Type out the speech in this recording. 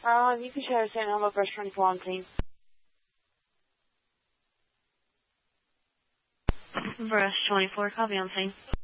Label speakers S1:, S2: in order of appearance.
S1: You can share St. Elmo Brush 24 on scene.
S2: Brush 24, copy on scene.